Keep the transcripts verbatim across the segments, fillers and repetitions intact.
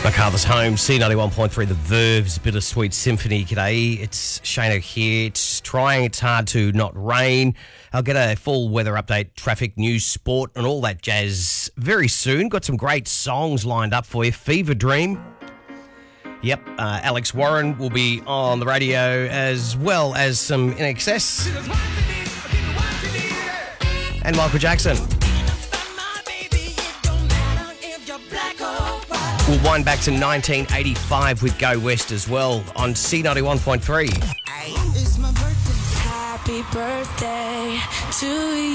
MacArthur's Home, C ninety-one point three, The Verve's Bittersweet Symphony. G'day, it's Shano here. It's trying, it's hard to not rain. I'll get a full weather update, traffic, news, sport and all that jazz very soon. Got some great songs lined up for you. Fever Dream. Yep, uh, Alex Warren will be on the radio as well as some In Excess. And Michael Jackson. We'll wind back to nineteen eighty-five with Go West as well on C ninety-one point three. It's my birthday. Happy birthday to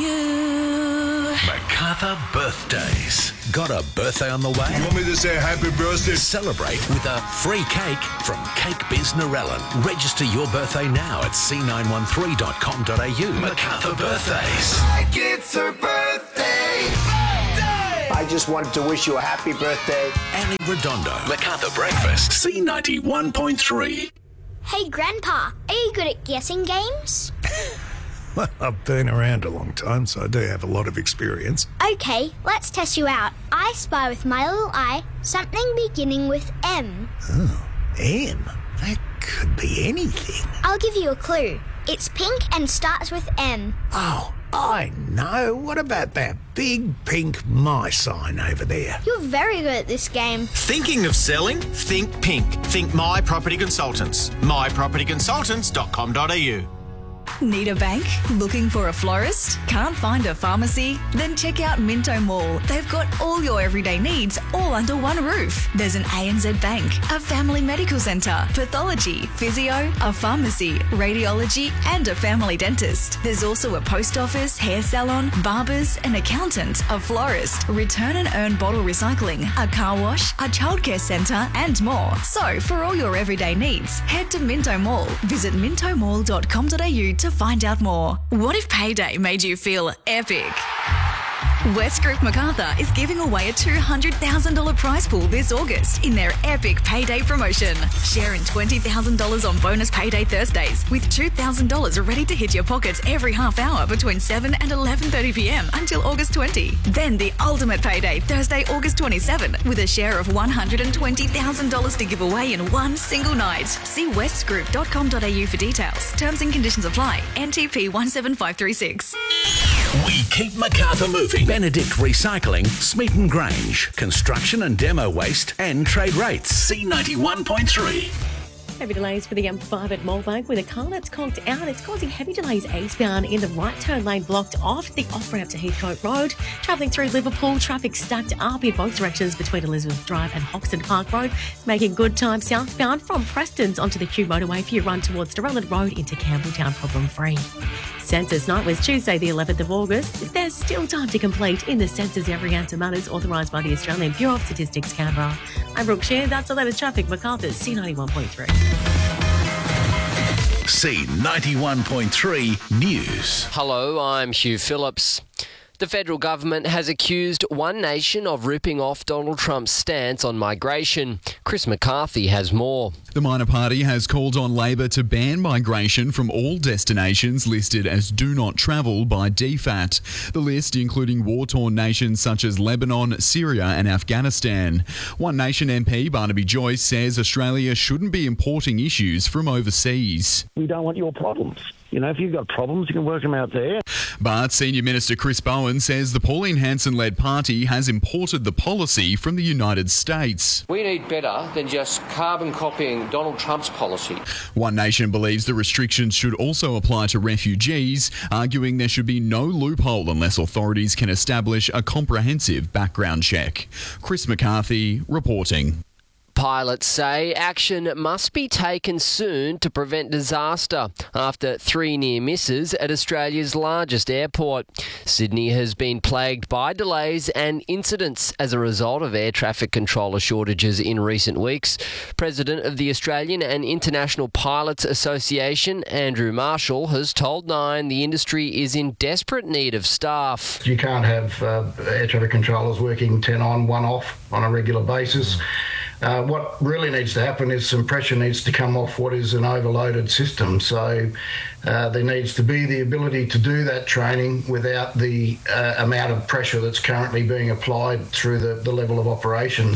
you. MacArthur birthdays. Got a birthday on the way? You want me to say happy birthday? Celebrate with a free cake from Cake Biz Narellan. Register your birthday now at c nine one three dot com dot a u. MacArthur birthdays. Like it's her birthday. I just wanted to wish you a happy birthday. Annie Redondo. MacArthur Breakfast. C ninety-one point three. Hey, Grandpa, are you good at guessing games? Well, I've been around a long time, so I do have a lot of experience. Okay, let's test you out. I spy with my little eye something beginning with M. Oh, M? That could be anything. I'll give you a clue. It's pink and starts with M. Oh, I know. What about that big pink my sign over there? You're very good at this game. Thinking of selling? Think pink. Think My Property Consultants. my property consultants dot com dot a u. Need a bank? Looking for a florist? Can't find a pharmacy? Then check out Minto Mall. They've got all your everyday needs all under one roof. There's an A N Z Bank, a family medical centre, pathology, physio, a pharmacy, radiology and a family dentist. There's also a post office, hair salon, barbers, an accountant, a florist, return and earn bottle recycling, a car wash, a childcare centre and more. So for all your everyday needs, head to Minto Mall. Visit minto mall dot com dot a u to find out more. What if payday made you feel epic? West Group MacArthur is giving away a two hundred thousand dollars prize pool this August in their epic payday promotion. Share in twenty thousand dollars on bonus payday Thursdays with two thousand dollars ready to hit your pockets every half hour between seven and eleven thirty p m until August twentieth. Then the ultimate payday Thursday, August twenty-seventh with a share of one hundred twenty thousand dollars to give away in one single night. See west group dot com dot a u for details. Terms and conditions apply. N T P one seven five three six. We keep MacArthur moving. Benedict Recycling, Smeaton Grange, construction and demo waste and trade rates. C ninety-one point three. Heavy delays for the M five at Moorebank with a car that's conked out. It's causing heavy delays eastbound in the right turn lane blocked off the off-ramp to Heathcote Road. Travelling through Liverpool, traffic stacked up in both directions between Elizabeth Drive and Hoxton Park Road. It's making good time southbound from Preston's onto the Q motorway if you run towards Durrelland Road into Campbelltown problem-free. Census night was Tuesday the eleventh of August. There's still time to complete in the census. Every answer matters, authorised by the Australian Bureau of Statistics, Canberra. I'm Brooke Shear. That's the latest traffic. MacArthur's C ninety-one point three. C ninety-one point three News. Hello, I'm Hugh Phillips. The federal government has accused One Nation of ripping off Donald Trump's stance on migration. Chris McCarthy has more. The minor party has called on Labor to ban migration from all destinations listed as do not travel by D FAT. The list including war-torn nations such as Lebanon, Syria and Afghanistan. One Nation M P Barnaby Joyce says Australia shouldn't be importing issues from overseas. We don't want your problems. You know, if you've got problems, you can work them out there. But Senior Minister Chris Bowen says the Pauline Hanson-led party has imported the policy from the United States. We need better than just carbon copying Donald Trump's policy. One Nation believes the restrictions should also apply to refugees, arguing there should be no loophole unless authorities can establish a comprehensive background check. Chris McCarthy reporting. Pilots say action must be taken soon to prevent disaster after three near misses at Australia's largest airport. Sydney has been plagued by delays and incidents as a result of air traffic controller shortages in recent weeks. President of the Australian and International Pilots Association, Andrew Marshall, has told Nine the industry is in desperate need of staff. You can't have uh, air traffic controllers working ten on, one off on a regular basis. Uh, what really needs to happen is some pressure needs to come off what is an overloaded system. So uh, there needs to be the ability to do that training without the uh, amount of pressure that's currently being applied through the, the level of operation.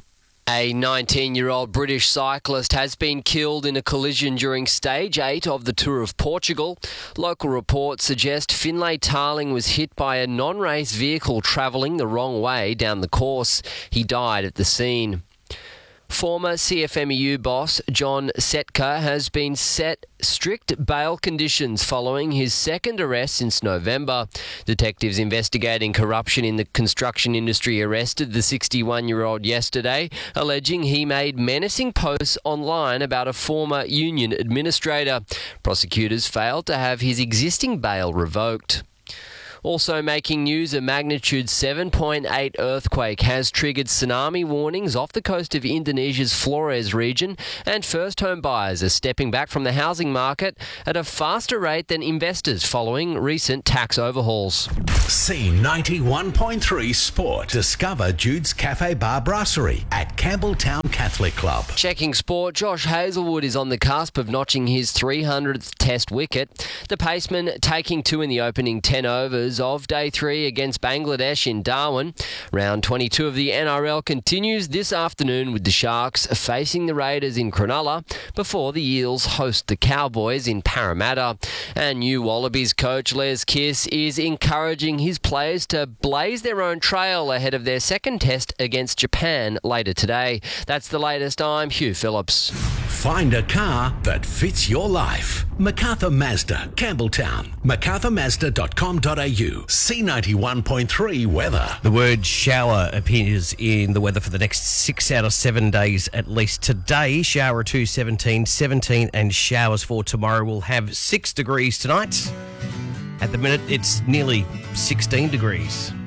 A nineteen-year-old British cyclist has been killed in a collision during stage eight of the Tour of Portugal. Local reports suggest Finlay Tarling was hit by a non-race vehicle travelling the wrong way down the course. He died at the scene. Former C F M E U boss John Setka has been set strict bail conditions following his second arrest since November. Detectives investigating corruption in the construction industry arrested the sixty-one-year-old yesterday, alleging he made menacing posts online about a former union administrator. Prosecutors failed to have his existing bail revoked. Also making news, a magnitude seven point eight earthquake has triggered tsunami warnings off the coast of Indonesia's Flores region, and first home buyers are stepping back from the housing market at a faster rate than investors following recent tax overhauls. C ninety-one point three Sport. Discover Jude's Cafe Bar Brasserie at Campbelltown Catholic Club. Checking sport, Josh Hazlewood is on the cusp of notching his three hundredth Test wicket. The paceman taking two in the opening ten overs of day three against Bangladesh in Darwin. Round twenty-two of the N R L continues this afternoon with the Sharks facing the Raiders in Cronulla before the Eels host the Cowboys in Parramatta. And new Wallabies coach Les Kiss is encouraging his players to blaze their own trail ahead of their second test against Japan later today. That's the latest. I'm Hugh Phillips. Find a car that fits your life. MacArthur Mazda, Campbelltown. macarthur mazda dot com dot a u. C ninety-one point three weather. The word shower appears in the weather for the next six out of seven days at least. Today, shower two, seventeen, seventeen, and showers for tomorrow. We'll have six degrees tonight. At the minute, it's nearly sixteen degrees.